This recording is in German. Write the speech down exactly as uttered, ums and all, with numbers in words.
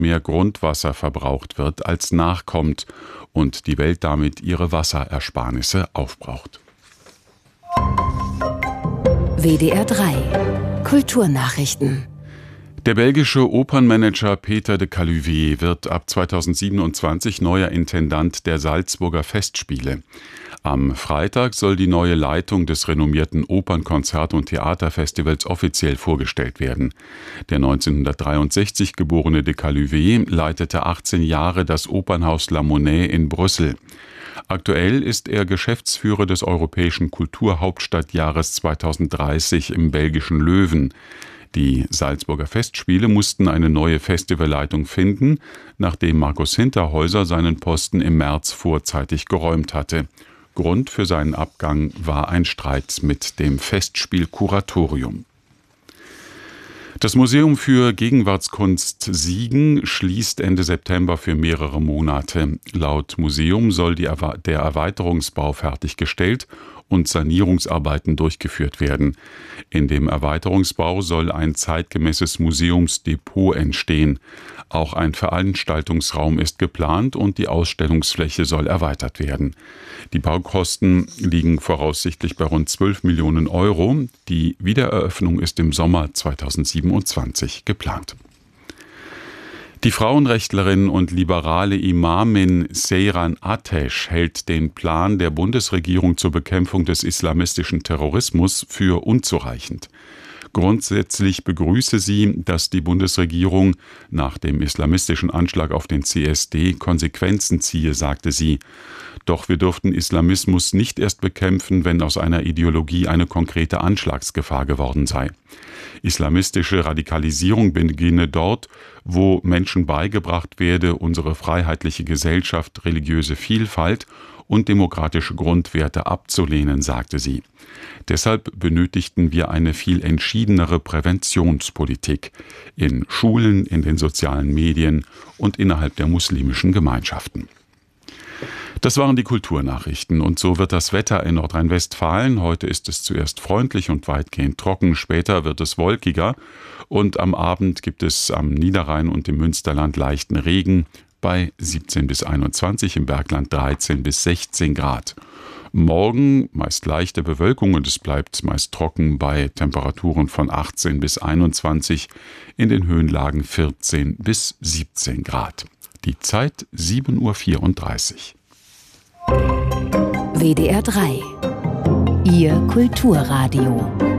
mehr Grundwasser verbraucht wird, als nachkommt und die Welt damit ihre Wasserersparnisse aufbraucht. W D R drei Kulturnachrichten. Der belgische Opernmanager Peter de Caluwe wird ab zweitausendsiebenundzwanzig neuer Intendant der Salzburger Festspiele. Am Freitag soll die neue Leitung des renommierten Opern-, Konzert- und Theaterfestivals offiziell vorgestellt werden. Der neunzehnhundertdreiundsechzig geborene de Caluwe leitete achtzehn Jahre das Opernhaus La Monnaie in Brüssel. Aktuell ist er Geschäftsführer des Europäischen Kulturhauptstadtjahres zweitausenddreißig im belgischen Löwen. Die Salzburger Festspiele mussten eine neue Festivalleitung finden, nachdem Markus Hinterhäuser seinen Posten im März vorzeitig geräumt hatte. Grund für seinen Abgang war ein Streit mit dem Festspielkuratorium. Das Museum für Gegenwartskunst Siegen schließt Ende September für mehrere Monate. Laut Museum soll die Erwe- der Erweiterungsbau fertiggestellt und Sanierungsarbeiten durchgeführt werden. In dem Erweiterungsbau soll ein zeitgemäßes Museumsdepot entstehen. Auch ein Veranstaltungsraum ist geplant und die Ausstellungsfläche soll erweitert werden. Die Baukosten liegen voraussichtlich bei rund zwölf Millionen Euro. Die Wiedereröffnung ist im Sommer zweitausendsiebenundzwanzig geplant. Die Frauenrechtlerin und liberale Imamin Seyran Atesh hält den Plan der Bundesregierung zur Bekämpfung des islamistischen Terrorismus für unzureichend. Grundsätzlich begrüße sie, dass die Bundesregierung nach dem islamistischen Anschlag auf den C S D Konsequenzen ziehe, sagte sie. Doch wir dürften Islamismus nicht erst bekämpfen, wenn aus einer Ideologie eine konkrete Anschlagsgefahr geworden sei. Islamistische Radikalisierung beginne dort, wo Menschen beigebracht werde, unsere freiheitliche Gesellschaft, religiöse Vielfalt und demokratische Grundwerte abzulehnen, sagte sie. Deshalb benötigten wir eine viel entschiedenere Präventionspolitik in Schulen, in den sozialen Medien und innerhalb der muslimischen Gemeinschaften. Das waren die Kulturnachrichten und so wird das Wetter in Nordrhein-Westfalen. Heute ist es zuerst freundlich und weitgehend trocken, später wird es wolkiger und am Abend gibt es am Niederrhein und im Münsterland leichten Regen bei siebzehn bis einundzwanzig, im Bergland dreizehn bis sechzehn Grad. Morgen meist leichte Bewölkung und es bleibt meist trocken bei Temperaturen von achtzehn bis einundzwanzig, in den Höhenlagen vierzehn bis siebzehn Grad. Die Zeit sieben Uhr vierunddreißig. W D R drei Ihr Kulturradio.